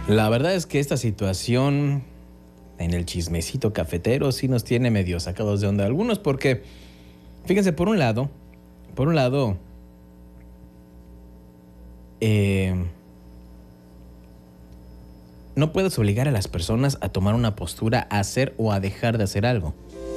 La verdad es que esta situación en el chismecito cafetero sí nos tiene medio sacados de onda algunos porque, fíjense, por un lado, eh, no puedes obligar a las personas a tomar una postura, a hacer o a dejar de hacer algo.